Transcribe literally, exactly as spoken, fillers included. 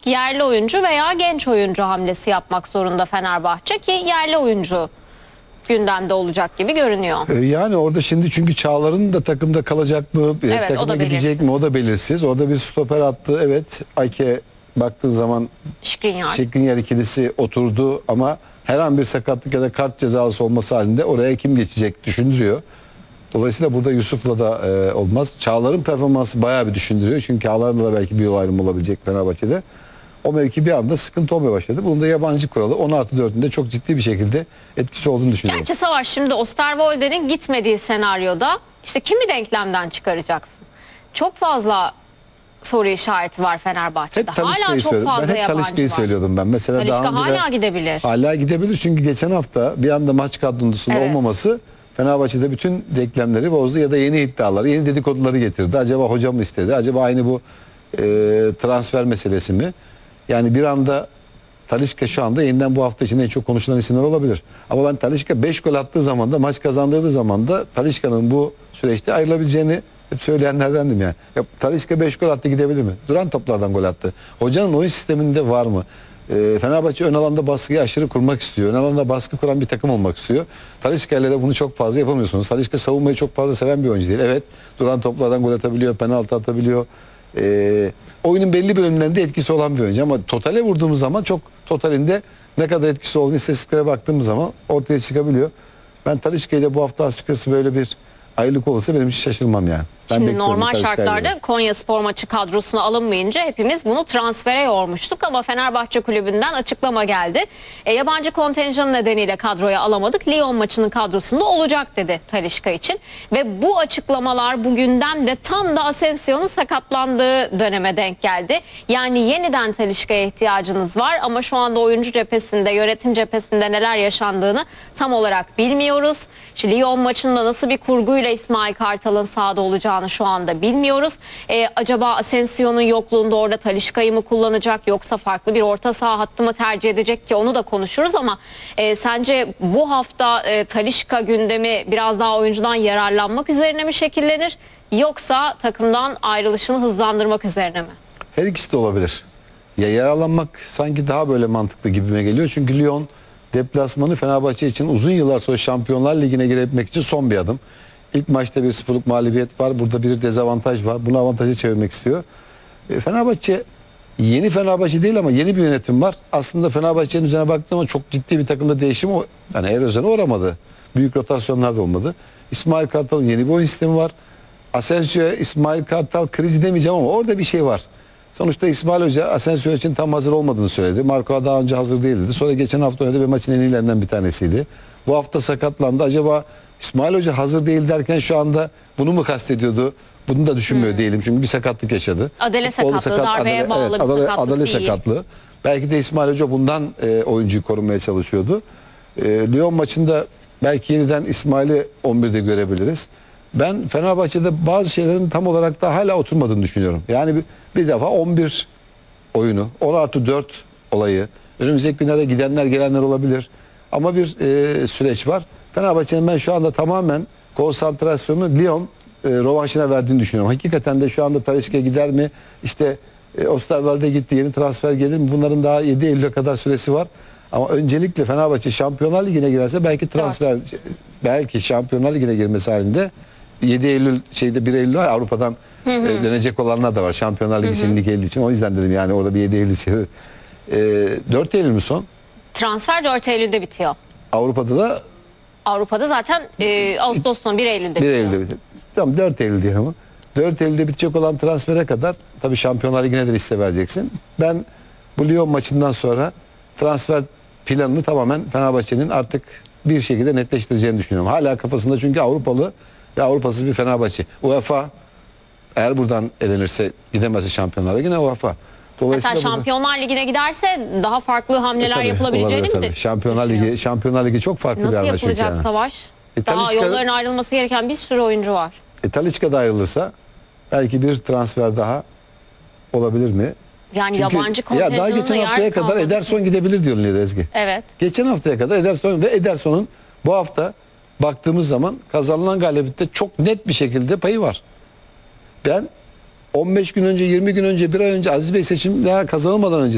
yerli oyuncu veya genç oyuncu hamlesi yapmak zorunda Fenerbahçe ki yerli oyuncu gündemde olacak gibi görünüyor. Ee, yani orada şimdi çünkü Çağlar'ın da takımda kalacak mı, Evet, takıma gidecek mi o da belirsiz. Orada bir stoper attı. Evet, Ayke baktığı zaman Skriniar. Skriniar ikilisi oturdu ama her an bir sakatlık ya da kart cezası olması halinde oraya kim geçecek düşündürüyor. Dolayısıyla burada Yusuf'la da e, olmaz. Çağlar'ın performansı bayağı bir düşündürüyor. Çünkü Çağlar'la da belki bir yol ayrımı olabilecek Fenerbahçe'de. O mevki bir anda sıkıntı olmaya başladı. Bunun da yabancı kuralı on artı dördünde çok ciddi bir şekilde etkisi olduğunu düşünüyorum. Gerçi Savaş, şimdi Osterwolde'nin gitmediği senaryoda işte kimi denklemden çıkaracaksın? Çok fazla soru işareti var Fenerbahçe'de. Hep Hala Talisca'yı çok söyledim. fazla Ben hep yabancı Talisca'yı var. söylüyordum ben. Mesela Talisca daha önce de- hala gidebilir. Hala gidebilir çünkü geçen hafta bir anda maç kadrosunda Evet. olmaması Fenerbahçe'de bütün denklemleri bozdu ya da yeni iddiaları, yeni dedikoduları getirdi. Acaba hocam mı istedi? Acaba aynı bu e, transfer meselesi mi? Yani bir anda Talisca şu anda yeniden bu hafta içinde en çok konuşulan isimler olabilir. Ama ben Talisca beş gol attığı zaman da, maç kazandırdığı zaman da Talisca'nın bu süreçte ayrılabileceğini hep söyleyenlerdendim yani. Ya, Talisca beş gol attı, gidebilir mi? Duran toplardan gol attı. Hocanın oyun sisteminde var mı? E, Fenerbahçe ön alanda baskıyı aşırı kurmak istiyor. Ön alanda baskı kuran bir takım olmak istiyor. Talisca ile de bunu çok fazla yapamıyorsunuz. Talisca savunmayı çok fazla seven bir oyuncu değil. Evet, duran toplardan gol atabiliyor, penaltı atabiliyor. E, oyunun belli bölümlerinde etkisi olan bir oyuncu ama totale vurduğumuz zaman çok totalinde ne kadar etkisi olduğunu istatistiklere baktığımız zaman ortaya çıkabiliyor. Ben Talisca ile bu hafta açıkçası böyle bir ayrılık olursa benim hiç şaşırmam yani. Ben Şimdi bekliyorum normal Talisca'yı. şartlarda Konyaspor maçı kadrosuna alınmayınca hepimiz bunu transfere yormuştuk ama Fenerbahçe kulübünden açıklama geldi. E, yabancı kontenjanı nedeniyle kadroya alamadık. Lyon maçının kadrosunda olacak dedi Talisca için. Ve bu açıklamalar bugünden de tam da Asensio'nun sakatlandığı döneme denk geldi. Yani yeniden Talisca'ya ihtiyacınız var ama şu anda oyuncu cephesinde, yönetim cephesinde neler yaşandığını tam olarak bilmiyoruz. Şimdi Lyon maçında nasıl bir kurguyla İsmail Kartal'ın sahada olacağını şu anda bilmiyoruz. Ee, acaba Asensio'nun yokluğunda orada Talisca'yı mı kullanacak yoksa farklı bir orta saha hattı mı tercih edecek ki onu da konuşuruz ama e, sence bu hafta e, Talisca gündemi biraz daha oyuncudan yararlanmak üzerine mi şekillenir yoksa takımdan ayrılışını hızlandırmak üzerine mi? Her ikisi de olabilir. Ya yararlanmak sanki daha böyle mantıklı gibime geliyor. Çünkü Lyon deplasmanı Fenerbahçe için uzun yıllar sonra Şampiyonlar Ligi'ne girebilmek için son bir adım. İlk maçta bir sıfırlık mağlubiyet var. Burada bir dezavantaj var. Bunu avantaja çevirmek istiyor. E, Fenerbahçe yeni Fenerbahçe değil ama yeni bir yönetim var. Aslında Fenerbahçe'nin üzerine baktığım zaman çok ciddi bir takımda değişim o. Yani erozyona uğramadı. Büyük rotasyonlar da olmadı. İsmail Kartal'ın yeni bir oyun sistemi var. Asensio, İsmail Kartal krizi demeyeceğim ama orada bir şey var. Sonuçta İsmail Hoca Asensio için tam hazır olmadığını söyledi. Marco daha önce hazır değildi. Sonra geçen hafta oynadı ve maçın en iyilerinden bir tanesiydi. Bu hafta sakatlandı. Acaba İsmail Hoca hazır değil derken şu anda bunu mu kastediyordu? Bunu da düşünmüyor hmm. değilim çünkü bir sakatlık yaşadı. Adele sakatlığı, sakat, darbeye adele, bağlı evet, bir adele, sakatlık adele değil. sakatlığı. Belki de İsmail Hoca bundan e, oyuncuyu korumaya çalışıyordu. E, Lyon maçında belki yeniden İsmail'i on birde görebiliriz. Ben Fenerbahçe'de bazı şeylerin tam olarak da hala oturmadığını düşünüyorum. Yani bir, bir defa on bir oyunu, on artı dört olayı, önümüzdeki günlerde gidenler gelenler olabilir. Ama bir e, süreç var. Fenerbahçe'nin ben şu anda tamamen konsantrasyonu Lyon e, rövanşına verdiğini düşünüyorum. Hakikaten de şu anda Talisca gider mi? İşte e, Osterwolde gitti, yeni transfer gelir mi? Bunların daha yedi Eylül'e kadar süresi var. Ama öncelikle Fenerbahçe Şampiyonlar Ligi'ne girerse belki transfer, evet. belki Şampiyonlar Ligi'ne girmesi halinde yedi Eylül şeyde bir Eylül var, Avrupa'dan hı hı. E, dönecek olanlar da var. Şampiyonlar Ligi senin lig için. O yüzden dedim yani orada bir yedi Eylül şey. E, dört Eylül mü son? Transfer dört Eylül'de bitiyor. Avrupa'da da Avrupa'da zaten e, Ağustos sonu bir Eylül'de bitiyor. bir Eylül'de bitiyor. Tamam, dört Eylül diyelim ama. dört Eylül'de bitecek olan transfere kadar tabii Şampiyonlar Ligi'ne de liste vereceksin. Ben bu Lyon maçından sonra transfer planını tamamen Fenerbahçe'nin artık bir şekilde netleştireceğini düşünüyorum. Hala kafasında çünkü Avrupalı ve Avrupasız bir Fenerbahçe. UEFA eğer buradan elenirse gidemezse Şampiyonlar Ligi'ne UEFA. Mesela Şampiyonlar burada... Ligi'ne giderse daha farklı hamleler e, tabii, yapılabileceğini mi? Şampiyonlar Ligi, Şampiyonlar Ligi çok farklı Nasıl bir anlaşma. Nasıl yapılacak yani. Savaş? E, daha Talisca, yolların ayrılması gereken bir sürü oyuncu var. E, Talisca da ayrılırsa belki bir transfer daha olabilir mi? Yani Çünkü, yabancı kontenjanında ya daha geçen haftaya kadar kalmadı. Ederson gidebilir diyor Lili Ezgi. Evet. Geçen haftaya kadar Ederson ve Ederson'un bu hafta baktığımız zaman kazanılan galibiyette çok net bir şekilde payı var. Ben on beş gün önce, yirmi gün önce, bir ay önce Aziz Bey seçim daha kazanılmadan önce